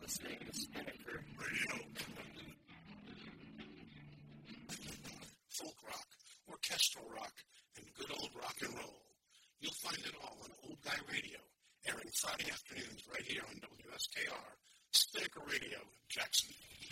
listening to Spinnaker Radio. Folk rock, orchestral rock, and good old rock and roll. You'll find it all on Old Guy Radio, airing Friday afternoons right here on WSKR, Spinnaker Radio, Jackson.